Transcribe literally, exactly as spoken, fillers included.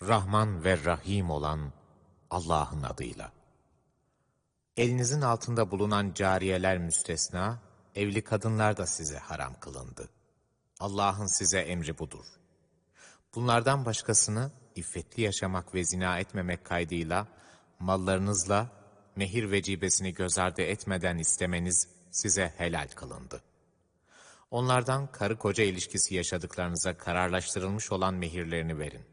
Rahman ve Rahim olan Allah'ın adıyla. Elinizin altında bulunan cariyeler müstesna, evli kadınlar da size haram kılındı. Allah'ın size emri budur. Bunlardan başkasını iffetli yaşamak ve zina etmemek kaydıyla, mallarınızla mehir vecibesini göz ardı etmeden istemeniz size helal kılındı. Onlardan karı koca ilişkisi yaşadıklarınıza kararlaştırılmış olan mehirlerini verin.